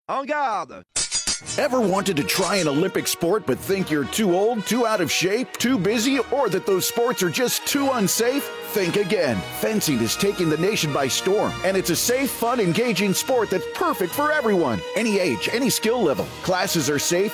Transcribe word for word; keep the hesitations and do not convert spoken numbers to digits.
En garde! Ever wanted to try an Olympic sport but think you're too old, too out of shape, too busy, or that those sports are just too unsafe? Think again. Fencing is taking the nation by storm, and it's a safe, fun, engaging sport that's perfect for everyone. Any age, any skill level. Classes are safe,